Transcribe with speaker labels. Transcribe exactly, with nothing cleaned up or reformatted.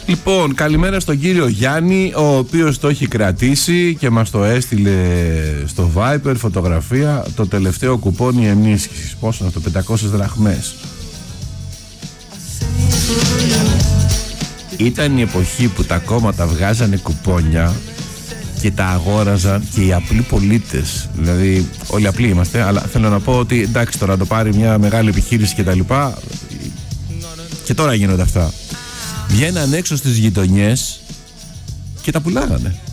Speaker 1: Λοιπόν, καλημέρα στον κύριο Γιάννη, ο οποίος το έχει κρατήσει και μας το έστειλε στο Viber φωτογραφία, το τελευταίο κουπόνι ενίσχυσης. Πόσο είναι αυτό, πεντακόσιες δραχμές. Ήταν η εποχή που τα κόμματα βγάζανε κουπόνια και τα αγόραζαν και οι απλοί πολίτες. Δηλαδή, όλοι απλοί είμαστε, αλλά θέλω να πω ότι εντάξει, τώρα να το πάρει μια μεγάλη επιχείρηση και τα λοιπά, και τώρα γίνονται αυτά. Βγαίναν έξω στις γειτονιές και τα πουλάγανε.